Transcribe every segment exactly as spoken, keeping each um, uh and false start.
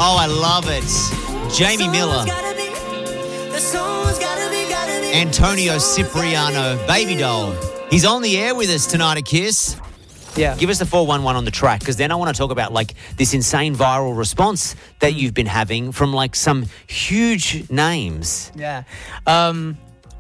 Oh, I love it. Jamie Miller. Antonio Cipriano, Baby Doll. He's on the air with us tonight at Kiss. Yeah. Give us the four one one on the track, because then I want to talk about like this insane viral response that you've been having from like some huge names. Yeah. Um,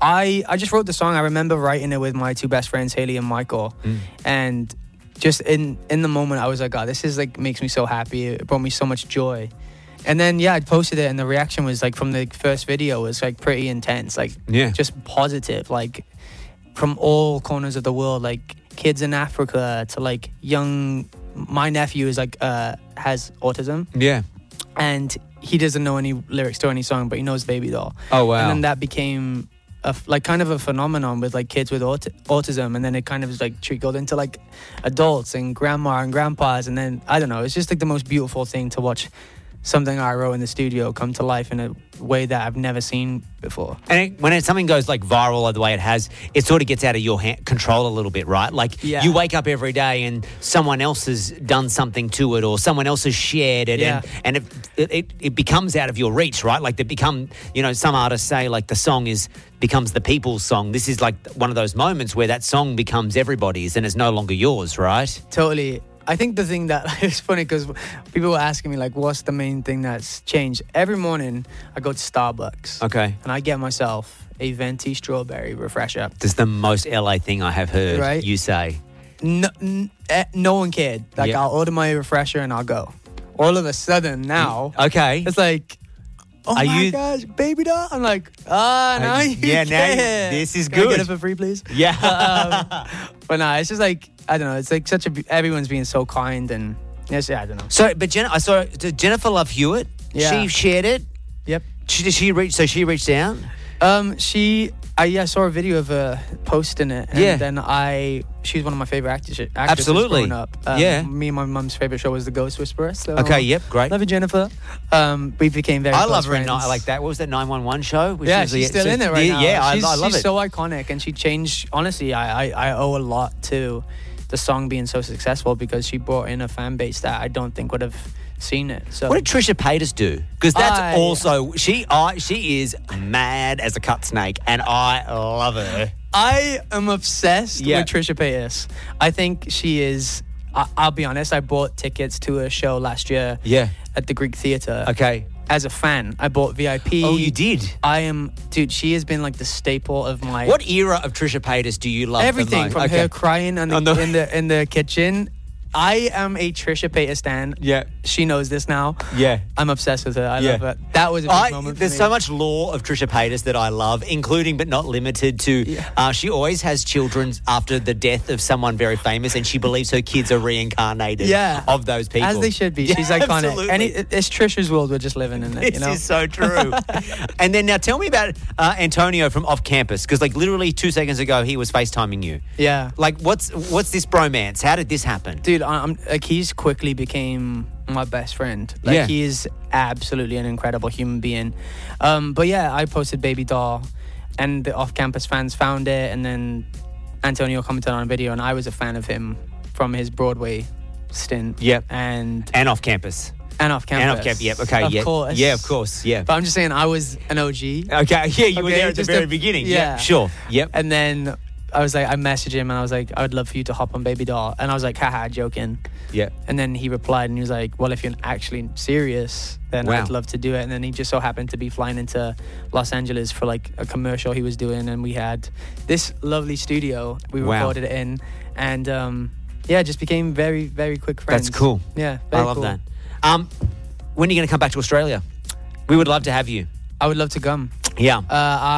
I I just wrote the song. I remember writing it with my two best friends, Haley and Michael. Mm. And just in, in the moment, I was like, God, this is like makes me so happy. It brought me so much joy. And then, yeah, I posted it, and the reaction was like from the first video was like pretty intense, like yeah. just positive, like from all corners of the world, like kids in Africa to like young. My nephew is like uh, has autism. Yeah, and he doesn't know any lyrics to any song, but he knows Baby Doll. Oh wow! And then that became a, like kind of a phenomenon with like kids with aut- autism, and then it kind of like trickled into like adults and grandma and grandpas, and then I don't know. It's just like the most beautiful thing to watch something I wrote in the studio come to life in a way that I've never seen before. And it, when it, something goes like viral the way it has, it sort of gets out of your hand, control a little bit, right? Like yeah. you wake up every day and someone else has done something to it, or someone else has shared it, yeah. and, and it, it it becomes out of your reach, right? Like they become, you know, some artists say like the song is becomes the people's song. This is like one of those moments where that song becomes everybody's and it's no longer yours, right? Totally. I think the thing that is funny, because people were asking me, like, what's the main thing that's changed? Every morning, I go to Starbucks. Okay. And I get myself a venti strawberry refresher. That's the most L A thing I have heard right? you say. No, n- eh, no one cared. Like, yep. I'll order my refresher and I'll go. All of a sudden, now, okay, it's like, oh Are my you... gosh, Baby Doll. I'm like, ah, now you yeah, can. now this is Can good. I get it for free, please? Yeah. um, but no, it's just like, I don't know. It's like such a, everyone's being so kind, and yes, yeah, I don't know. So, but Jen, I saw did Jennifer Love Hewitt. Yeah. She shared it. Yep. She, did she reach? So she reached out. Um, she, I yeah, saw a video of her posting it, and yeah. then I, she's one of my favorite actors. actresses Absolutely. growing up. Um, yeah. Me and my mum's favorite show was The Ghost Whisperer. So okay. Yep. Great. Love you, Jennifer. Um, we became very. I close love her. friends. In, I like that. What was that nine one one show? Which yeah, was she's the, still so, in it right yeah, now. Yeah, she's, I, I love she's it. so iconic, and she changed. Honestly, I, I, I owe a lot to the song being so successful, because she brought in a fan base that I don't think would have seen it. So what did Trisha Paytas do? Because that's I, also she. I she is mad as a cut snake, and I love her. I am obsessed yeah. with Trisha Paytas. I think she is. I, I'll be honest. I bought tickets to a show last year. Yeah. At the Greek Theatre. Okay. As a fan, I bought V I P. Oh, you did? I am, dude. She has been like the staple of my. What era of Trisha Paytas do you love? Everything the most? from okay. her crying on the, On the- in the in the kitchen. I am a Trisha Paytas stan. Yeah. She knows this now. Yeah. I'm obsessed with her. I Yeah. love her. That was a big I, moment for there's me. so much lore of Trisha Paytas that I love, including but not limited to. Yeah. Uh, she always has children after the death of someone very famous, and she believes her kids are reincarnated Yeah. of those people. As they should be. Yeah, She's iconic. absolutely. Any, it's Trisha's world. We're just living in it. This you know? is so true. And then now tell me about uh, Antonio from Off Campus, because like literally two seconds ago he was FaceTiming you. Yeah. Like what's what's this bromance? How did this happen? Dude, I'm, like, he's quickly became my best friend. Like, yeah. he is absolutely an incredible human being. Um, but yeah, I posted Baby Doll, and the off-campus fans found it, and then Antonio commented on a video, and I was a fan of him from his Broadway stint. Yep. And And Off Campus. and off campus. And Off Campus. Yep. Okay. Of yeah. course. Yeah. Of course. Yeah. But I'm just saying, I was an O G. Okay. Yeah. You were Okay, there at the just very a- beginning. yeah. Yeah. Sure. Yep. And then I was like, I messaged him, and I was like, I would love for you to hop on Baby Doll. And I was like, haha, joking. Yeah. And then he replied, and he was like, well, if you're actually serious, then Wow. I'd love to do it. And then he just so happened to be flying into Los Angeles for like a commercial he was doing, and we had this lovely studio we Wow. recorded it in, and um, yeah, just became very, very quick friends. That's cool. Yeah, I very love cool. that. Um, when are you going to come back to Australia? We would love to have you. I would love to come. Yeah. Uh,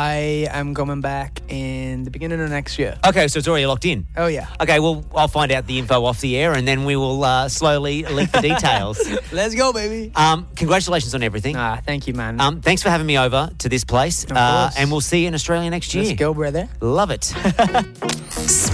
I am coming back in the beginning of next year. Okay, so it's already locked in. Oh, yeah. Okay, well, I'll find out the info off the air, and then we will uh, slowly leak the details. Let's go, baby. Um, congratulations on everything. Ah, thank you, man. Um, thanks for having me over to this place, Of uh, course. and we'll see you in Australia next year. Let's go, brother. Love it.